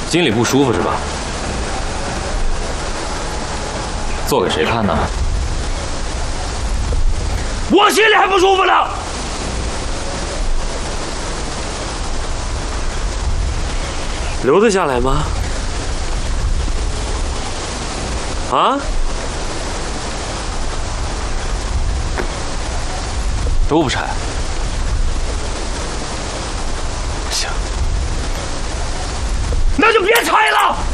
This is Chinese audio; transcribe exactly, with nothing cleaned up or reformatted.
心里不舒服是吧？做给谁看呢？ 我心里还不舒服呢。留得下来吗？啊？ 都不拆。 行，那就别拆了。